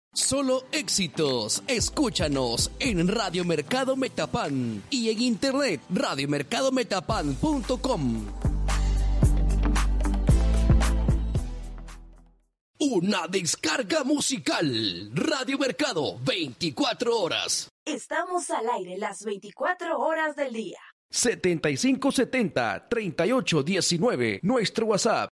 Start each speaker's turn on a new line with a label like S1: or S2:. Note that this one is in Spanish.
S1: Solo éxitos. Escúchanos en Radio Mercado Metapan y en internet radiomercadometapan.com. Una descarga musical. Radio Mercado, 24 horas.
S2: Estamos al aire las 24 horas del día.
S1: 7570-3819, nuestro WhatsApp.